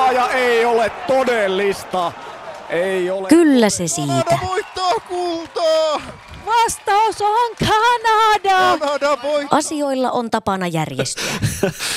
ja ei ole todellista. Ei ole. Kyllä se siitä. Kanada voittaa kultaa! Vastaus on Kanada! Kanada voittaa! Asioilla on tapana järjestyä.